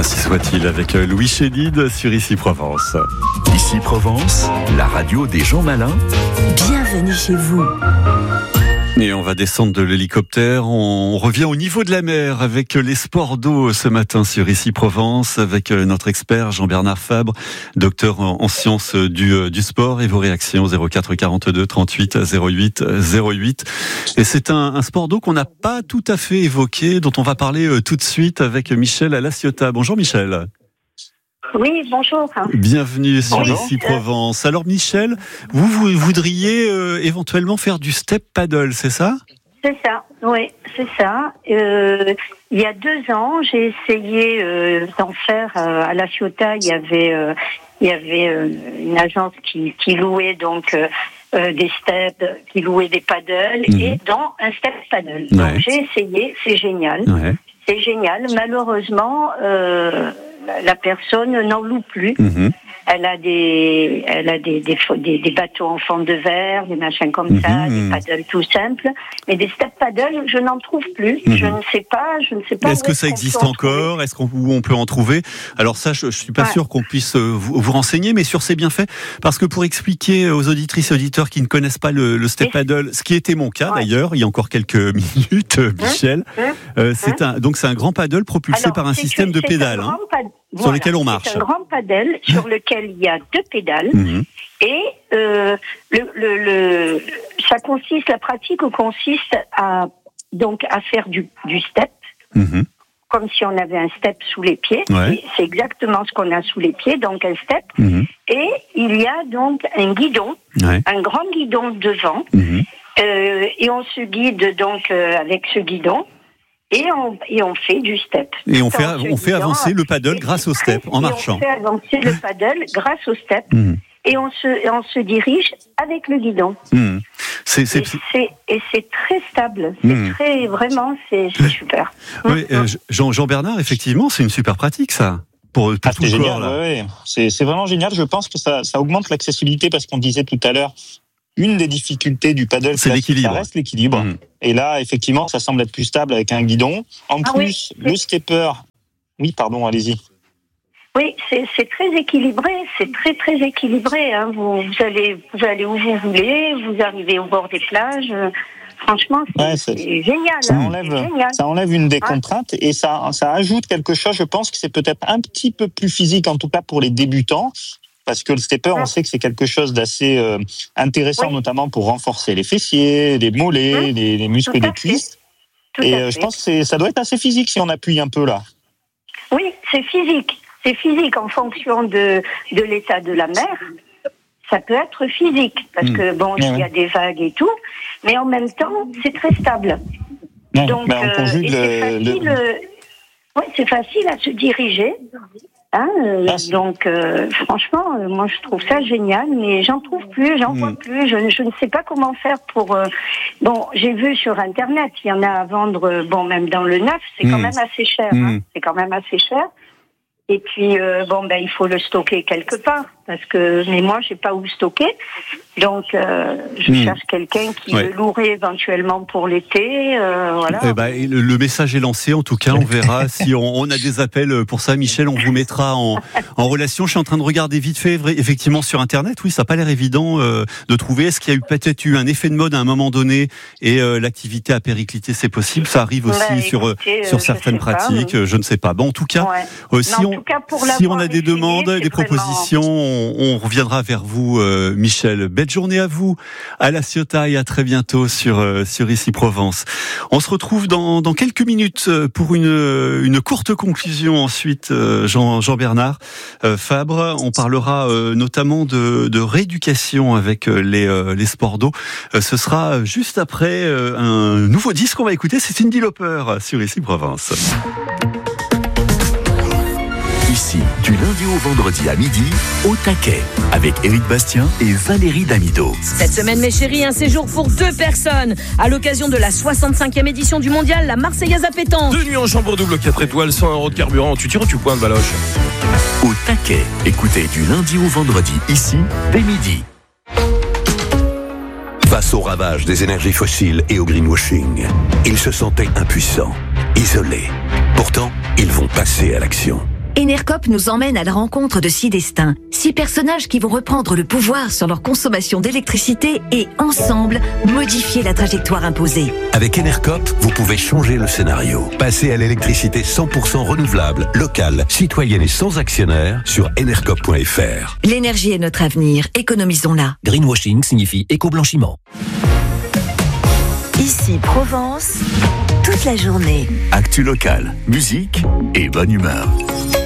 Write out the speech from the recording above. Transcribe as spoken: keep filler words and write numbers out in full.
Ainsi soit-il avec Louis Chédid sur Ici Provence. Ici Provence, la radio des gens malins. Bienvenue chez vous. Et on va descendre de l'hélicoptère, on revient au niveau de la mer avec les sports d'eau ce matin sur Ici Provence avec notre expert Jean-Bernard Fabre, docteur en sciences du, du sport, et vos réactions zéro quatre quarante-deux trente-huit zéro huit zéro huit. Et c'est un, un sport d'eau qu'on n'a pas tout à fait évoqué, dont on va parler tout de suite avec Michel La Ciotat. Bonjour Michel. Oui, bonjour. Bienvenue sur Bonjour. Ici Provence. Alors Michel, vous, vous voudriez euh, éventuellement faire du step paddle, c'est ça ? C'est ça, oui, c'est ça. Euh, il y a deux ans, j'ai essayé euh, d'en faire euh, à La Ciotat. Il y avait, euh, il y avait euh, une agence qui, qui louait donc euh, euh, des steps, qui louait des paddles, mmh. et dans un step paddle. Ouais. Donc j'ai essayé, c'est génial, Ouais. c'est génial. Malheureusement, euh, la personne n'en loue plus. Mmh. Elle a des, elle a des, des, des, des bateaux en fond de verre, des machins comme mmh. ça, des paddles tout simples. Mais des step paddles, je n'en trouve plus. Mmh. Je ne sais pas, je ne sais pas. Est-ce que ça existe encore ? Est-ce qu'on où on peut en trouver ? Alors ça, je, je suis pas ouais. sûr qu'on puisse vous, vous renseigner, mais sur ces bienfaits, parce que pour expliquer aux auditrices et auditeurs qui ne connaissent pas le, le step paddle, ce qui était mon cas ouais. d'ailleurs, il y a encore quelques minutes, Michel, mmh. euh, c'est mmh. un, donc c'est un grand paddle propulsé Alors, par un système que, de pédales. Hein. Sur voilà, lesquels on marche. C'est un grand paddle sur lequel il y a deux pédales. Mmh. Et euh, le, le, le, ça consiste, la pratique consiste à, donc, à faire du, du step, mmh. comme si on avait un step sous les pieds. Ouais. C'est exactement ce qu'on a sous les pieds, donc un step. Mmh. Et il y a donc un guidon, ouais. un grand guidon devant. Mmh. Euh, et on se guide donc euh, avec ce guidon. Et on, et on fait du step. Et on fait, on fait avancer le paddle grâce au step, en marchant. On fait avancer le paddle grâce au step. Mmh. Et on se, et on se dirige avec le guidon. Mmh. C'est, c'est, et, c'est, et c'est très stable. C'est mmh. très, vraiment, c'est, c'est super. Oui, mmh. euh, Jean, Jean-Bernard, effectivement, c'est une super pratique, ça. Pour, pour ah, tout c'est le génial, corps, là. Ouais, ouais. C'est, c'est vraiment génial. Je pense que ça, ça augmente l'accessibilité parce qu'on disait tout à l'heure, une des difficultés du paddle, c'est l'équilibre. Ça reste l'équilibre. Mmh. Et là, effectivement, ça semble être plus stable avec un guidon. En ah plus, oui. le stepper... Oui, pardon, allez-y. Oui, c'est, c'est très équilibré. C'est très, très équilibré. Hein. Vous, vous, allez, vous allez où vous voulez. Vous arrivez au bord des plages. Franchement, c'est, ouais, c'est, c'est génial. Ça, hein. enlève, c'est génial. Ça enlève une des ah. contraintes et ça, ça ajoute quelque chose. Je pense que c'est peut-être un petit peu plus physique, en tout cas pour les débutants. Parce que le stepper, on sait que c'est quelque chose d'assez euh, intéressant, oui. notamment pour renforcer les fessiers, les mollets, mmh. les, les muscles des cuisses. Et euh, je pense que c'est, ça doit être assez physique si on appuie un peu là. Oui, c'est physique. C'est physique en fonction de, de l'état de la mer. Ça peut être physique, parce mmh. que bon, il y a des vagues et tout, mais en même temps, c'est très stable. Ouais, Donc, bah, on conjugue euh, le, c'est, facile, le... Euh, ouais, c'est facile à se diriger. Hein, euh, ah, donc, euh, franchement, euh, moi je trouve ça génial, mais j'en trouve plus, j'en mmh. vois plus. Je, je ne sais pas comment faire pour. Euh, bon, j'ai vu sur Internet, il y en a à vendre. Euh, bon, même dans le neuf, c'est mmh. quand même assez cher. Mmh. Hein, c'est quand même assez cher. Et puis, euh, bon, ben, il faut le stocker quelque part, parce que, mais moi, j'ai pas où stocker. Donc, euh, je mmh. cherche quelqu'un qui ouais. le louerait éventuellement pour l'été, euh, voilà. Eh ben, le, le message est lancé, en tout cas, on verra si on, on a des appels pour ça. Michel, on vous mettra en, en relation. Je suis en train de regarder vite fait, effectivement, sur Internet. Oui, ça n'a pas l'air évident euh, de trouver. Est-ce qu'il y a eu peut-être eu un effet de mode à un moment donné et euh, l'activité a périclité, c'est possible. Ça arrive aussi ben, sur, écoutez, sur certaines pratiques, pas, mais... je ne sais pas. Bon, en tout cas, ouais. euh, si non, on cas, si on a des demandes, des propositions, on, on reviendra vers vous, euh, Michel. Belle journée à vous, à La Ciotat, et à très bientôt sur euh, sur Ici Provence. On se retrouve dans dans quelques minutes pour une une courte conclusion. Ensuite, euh, Jean Jean-Bernard euh, Fabre, on parlera euh, notamment de de rééducation avec euh, les euh, les sports d'eau. Euh, ce sera juste après euh, un nouveau disque qu'on va écouter. C'est Cyndi Lauper sur Ici Provence. Ici, du lundi au vendredi à midi, au taquet, avec Éric Bastien et Valérie Damido. Cette semaine, mes chéris, un séjour pour deux personnes, à l'occasion de la soixante-cinquième édition du mondial, la Marseillaise à pétanque. Deux nuits en chambre double, quatre étoiles, cent euros de carburant, tu tires ou tu pointes, Valoche. Au taquet, écoutez du lundi au vendredi, ici, dès midi. Face au ravage des énergies fossiles et au greenwashing, ils se sentaient impuissants, isolés. Pourtant, ils vont passer à l'action. Enercop nous emmène à la rencontre de six destins, six personnages qui vont reprendre le pouvoir sur leur consommation d'électricité et, ensemble, modifier la trajectoire imposée. Avec Enercop, vous pouvez changer le scénario. Passer à l'électricité cent pour cent renouvelable, locale, citoyenne et sans actionnaire sur enercop point f r. L'énergie est notre avenir, économisons-la. Greenwashing signifie éco-blanchiment. Ici Provence, toute la journée. Actu local, musique et bonne humeur.